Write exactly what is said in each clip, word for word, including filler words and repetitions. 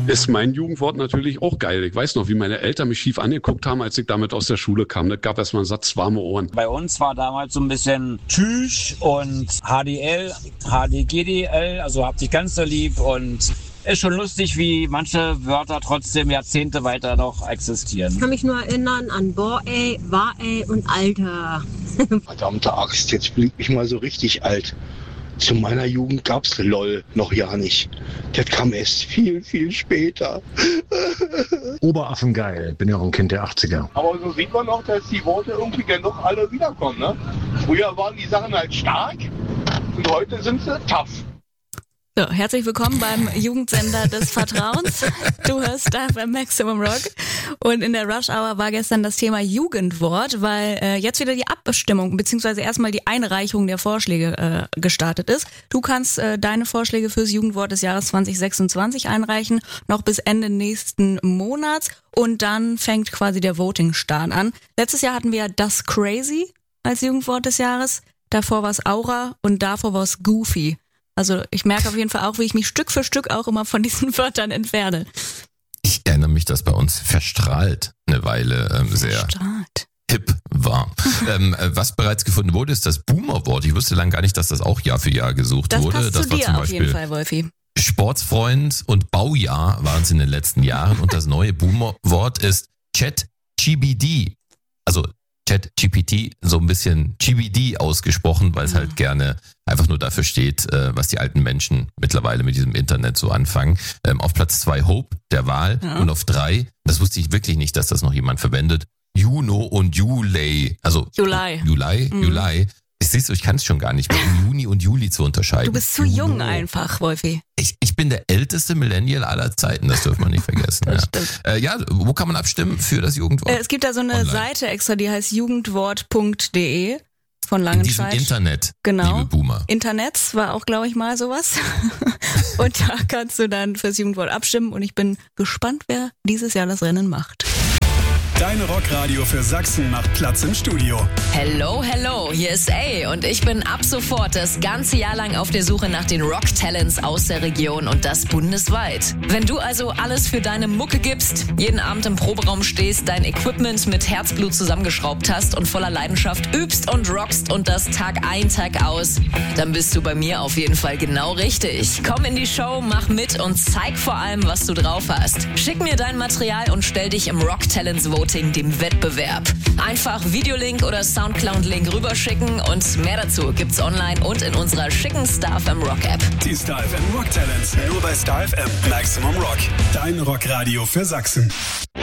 ist mein Jugendwort natürlich auch geil. Ich weiß noch, wie meine Eltern mich schief angeguckt haben, als ich damit aus der Schule kam. Das gab erstmal einen Satz warme Ohren. Bei uns war damals so ein bisschen Tschüss und H D L, H D G D L, also habt dich ganz so lieb, und ist schon lustig, wie manche Wörter trotzdem Jahrzehnte weiter noch existieren. Ich kann mich nur erinnern an Boah ey, War ey und Alter. Verdammte Axt, jetzt blieb ich mal so richtig alt. Zu meiner Jugend gab's LOL noch ja nicht. Das kam erst viel, viel später. Oberaffengeil, bin ja auch ein Kind der achtziger. Aber so sieht man auch, dass die Worte irgendwie genug alle wiederkommen, ne? Früher waren die Sachen halt stark und heute sind sie tough. So, herzlich willkommen beim Jugendsender des Vertrauens. Du hörst Star F M Maximum Rock. Und in der Rush Hour war gestern das Thema Jugendwort, weil äh, jetzt wieder die Abstimmung beziehungsweise erstmal die Einreichung der Vorschläge äh, gestartet ist. Du kannst äh, deine Vorschläge fürs Jugendwort des Jahres zwanzig sechsundzwanzig einreichen, noch bis Ende nächsten Monats. Und dann fängt quasi der Voting-Start an. Letztes Jahr hatten wir das Crazy als Jugendwort des Jahres. Davor war es Aura und davor war es Goofy. Also ich merke auf jeden Fall auch, wie ich mich Stück für Stück auch immer von diesen Wörtern entferne. Ich erinnere mich, dass bei uns verstrahlt eine Weile ähm, sehr verstrahlt. hip war. ähm, was bereits gefunden wurde, ist das Boomer-Wort. Ich wusste lange gar nicht, dass das auch Jahr für Jahr gesucht das wurde. Passt das zu war dir zum auf Beispiel jeden Fall, Wolfi. Sportsfreund und Baujahr waren es in den letzten Jahren. Und das neue Boomer-Wort ist ChatGPT. Also ChatGPT, so ein bisschen G B D ausgesprochen, weil es halt gerne einfach nur dafür steht, äh, was die alten Menschen mittlerweile mit diesem Internet so anfangen. Ähm, auf Platz zwei Hope, der Wahl, ja. Und auf drei, das wusste ich wirklich nicht, dass das noch jemand verwendet, Juno und Juli. Also Juli. Juli, mhm. Juli. Ich siehst du, ich kann es schon gar nicht mehr, um Juni und Juli zu unterscheiden. Du bist zu Juno. jung einfach, Wolfi. Ich, ich bin der älteste Millennial aller Zeiten, das dürfen wir nicht vergessen. Das ja. stimmt. Äh, ja, wo kann man abstimmen für das Jugendwort? Äh, es gibt da so eine Online. Seite extra, die heißt jugendwort punkt de von In diesem Langenscheidt. Internet, Genau. liebe Boomer. Internets war auch, glaube ich, mal sowas. Und da kannst du dann fürs Jugendwort abstimmen und ich bin gespannt, wer dieses Jahr das Rennen macht. Dein Rockradio für Sachsen macht Platz im Studio. Hello, hello, hier ist A und ich bin ab sofort das ganze Jahr lang auf der Suche nach den Rock-Talents aus der Region und das bundesweit. Wenn du also alles für deine Mucke gibst, jeden Abend im Proberaum stehst, dein Equipment mit Herzblut zusammengeschraubt hast und voller Leidenschaft übst und rockst und das Tag ein, Tag aus, dann bist du bei mir auf jeden Fall genau richtig. Komm in die Show, mach mit und zeig vor allem, was du drauf hast. Schick mir dein Material und stell dich im Rock-Talents Voting dem Wettbewerb. Einfach Videolink oder Soundcloud-Link rüberschicken und mehr dazu gibt's online und in unserer schicken Star F M Rock App. Die Star F M Rock Talents, nur bei Star F M Maximum Rock. Dein Rockradio für Sachsen.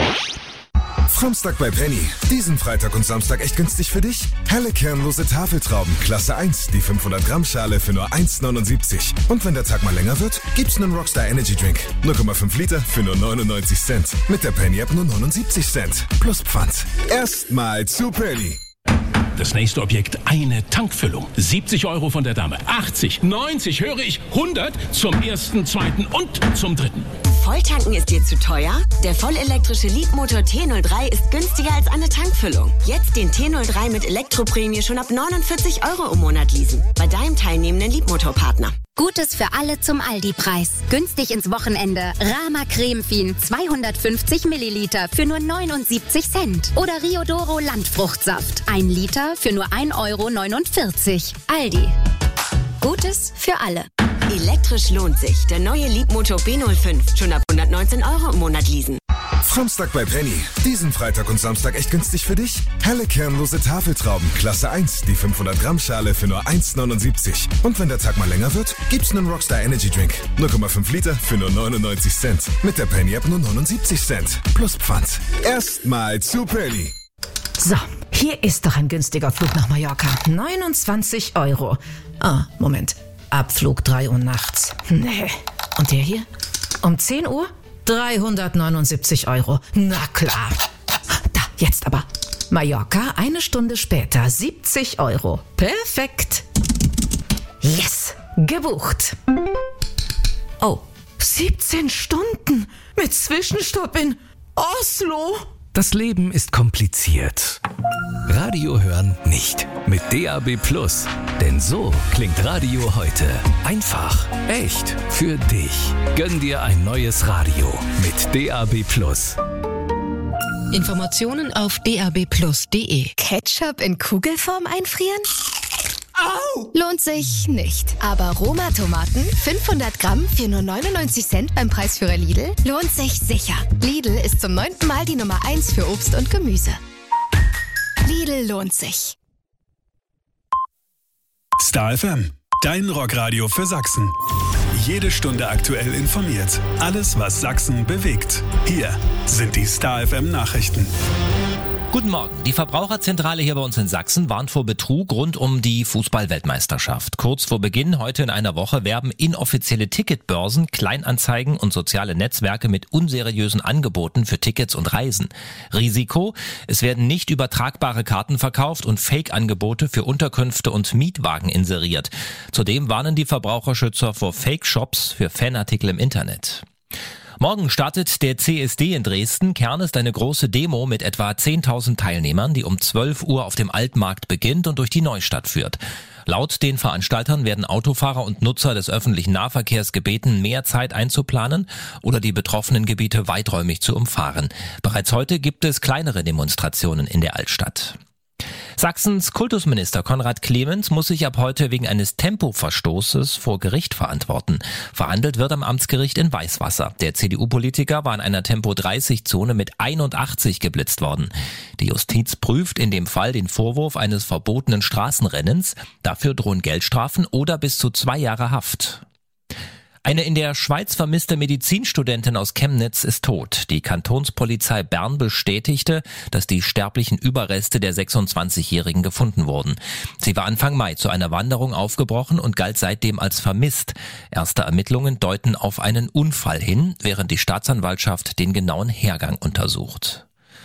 Samstag bei Penny. Diesen Freitag und Samstag echt günstig für dich? Helle kernlose Tafeltrauben, Klasse eins, die fünfhundert Gramm Schale für nur eins neunundsiebzig. Und wenn der Tag mal länger wird, gibt's einen Rockstar Energy Drink. null Komma fünf Liter für nur neunundneunzig Cent. Mit der Penny App nur neunundsiebzig Cent. Plus Pfand. Erstmal zu Penny. Das nächste Objekt, eine Tankfüllung. siebzig Euro von der Dame. achtzig, neunzig, höre ich, hundert zum ersten, zweiten und zum dritten. Volltanken ist dir zu teuer? Der vollelektrische Leapmotor T null drei ist günstiger als eine Tankfüllung. Jetzt den T null drei mit Elektroprämie schon ab neunundvierzig Euro im Monat leasen. Bei deinem teilnehmenden Leapmotor-Partner. Gutes für alle zum Aldi-Preis. Günstig ins Wochenende. Rama Cremefin zweihundertfünfzig Milliliter für nur neunundsiebzig Cent. Oder Riodoro Landfruchtsaft. Ein Liter für nur ein Euro neunundvierzig. Aldi. Gutes für alle. Elektrisch lohnt sich. Der neue Leapmotor B null fünf. Schon ab hundertneunzehn Euro im Monat leasen. Samstag bei Penny. Diesen Freitag und Samstag echt günstig für dich? Helle kernlose Tafeltrauben, Klasse eins, die fünfhundert Gramm Schale für nur eins neunundsiebzig. Und wenn der Tag mal länger wird, gibt's einen Rockstar Energy Drink. null Komma fünf Liter für nur neunundneunzig Cent. Mit der Penny App nur neunundsiebzig Cent. Plus Pfand. Erstmal zu Penny. So, hier ist doch ein günstiger Flug nach Mallorca. neunundzwanzig Euro. Ah, Moment. Abflug drei Uhr nachts. Nee. Und der hier? Um zehn Uhr? dreihundertneunundsiebzig Euro. Na klar. Da, jetzt aber. Mallorca, eine Stunde später, siebzig Euro. Perfekt. Yes, gebucht. Oh, siebzehn Stunden mit Zwischenstopp in Oslo. Das Leben ist kompliziert. Radio hören nicht. Mit D A B Plus. Denn so klingt Radio heute. Einfach, echt, für dich. Gönn dir ein neues Radio mit D A B Plus. Informationen auf d a b plus punkt d e. Ketchup in Kugelform einfrieren? Au! Lohnt sich nicht. Aber Roma-Tomaten, fünfhundert Gramm für nur neunundneunzig Cent beim Preisführer Lidl, lohnt sich sicher. Lidl ist zum neunten Mal die Nummer eins für Obst und Gemüse. Lidl lohnt sich. Star F M, dein Rockradio für Sachsen. Jede Stunde aktuell informiert. Alles, was Sachsen bewegt. Hier sind die Star F M Nachrichten. Guten Morgen. Die Verbraucherzentrale hier bei uns in Sachsen warnt vor Betrug rund um die Fußball-Weltmeisterschaft. Kurz vor Beginn, heute in einer Woche, werben inoffizielle Ticketbörsen, Kleinanzeigen und soziale Netzwerke mit unseriösen Angeboten für Tickets und Reisen. Risiko: Es werden nicht übertragbare Karten verkauft und Fake-Angebote für Unterkünfte und Mietwagen inseriert. Zudem warnen die Verbraucherschützer vor Fake-Shops für Fanartikel im Internet. Morgen startet der C S D in Dresden. Kern ist eine große Demo mit etwa zehntausend Teilnehmern, die um zwölf Uhr auf dem Altmarkt beginnt und durch die Neustadt führt. Laut den Veranstaltern werden Autofahrer und Nutzer des öffentlichen Nahverkehrs gebeten, mehr Zeit einzuplanen oder die betroffenen Gebiete weiträumig zu umfahren. Bereits heute gibt es kleinere Demonstrationen in der Altstadt. Sachsens Kultusminister Konrad Clemens muss sich ab heute wegen eines Tempoverstoßes vor Gericht verantworten. Verhandelt wird am Amtsgericht in Weißwasser. Der C D U-Politiker war in einer Tempo dreißig Zone mit einundachtzig geblitzt worden. Die Justiz prüft in dem Fall den Vorwurf eines verbotenen Straßenrennens. Dafür drohen Geldstrafen oder bis zu zwei Jahre Haft. Eine in der Schweiz vermisste Medizinstudentin aus Chemnitz ist tot. Die Kantonspolizei Bern bestätigte, dass die sterblichen Überreste der sechsundzwanzigjährigen gefunden wurden. Sie war Anfang Mai zu einer Wanderung aufgebrochen und galt seitdem als vermisst. Erste Ermittlungen deuten auf einen Unfall hin, während die Staatsanwaltschaft den genauen Hergang untersucht.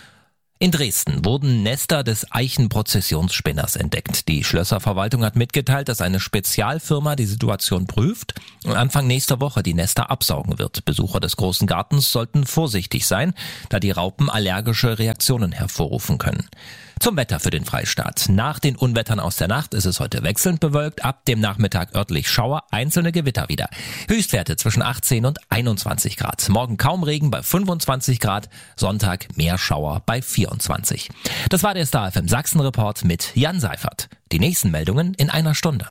In Dresden wurden Nester des Eichenprozessionsspinners entdeckt. Die Schlösserverwaltung hat mitgeteilt, dass eine Spezialfirma die Situation prüft und Anfang nächster Woche die Nester absaugen wird. Besucher des großen Gartens sollten vorsichtig sein, da die Raupen allergische Reaktionen hervorrufen können. Zum Wetter für den Freistaat. Nach den Unwettern aus der Nacht ist es heute wechselnd bewölkt, ab dem Nachmittag örtlich Schauer, einzelne Gewitter wieder. Höchstwerte zwischen achtzehn und einundzwanzig Grad. Morgen kaum Regen bei fünfundzwanzig Grad, Sonntag mehr Schauer bei vierundzwanzig. Das war der Star F M Sachsen-Report mit Jan Seifert. Die nächsten Meldungen in einer Stunde.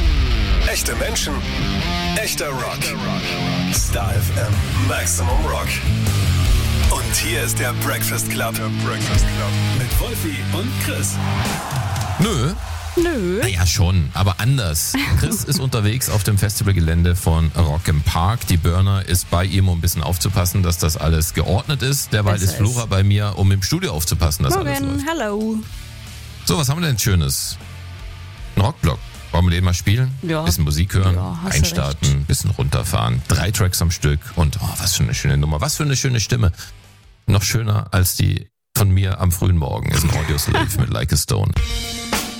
Echte Menschen, echter Rock. Star F M Maximum Rock. Und hier ist der Breakfast Club. Der Breakfast Club. Mit Wolfi und Chris. Nö. Nö. Naja, schon, aber anders. Chris ist unterwegs auf dem Festivalgelände von Rock im Park. Die Burner ist bei ihm, um ein bisschen aufzupassen, dass das alles geordnet ist. Derweil ist Flora bei mir, um im Studio aufzupassen, dass Morgen. alles läuft. Hallo. So, was haben wir denn Schönes? Ein Rockblock. Wollen wir den mal spielen? Ja. Bisschen Musik hören, Ja, hast du einstarten, bisschen runterfahren. Drei Tracks am Stück und oh, was für eine schöne Nummer, was für eine schöne Stimme. Noch schöner als die von mir am frühen Morgen ist ein Audio Slave mit Like a Stone.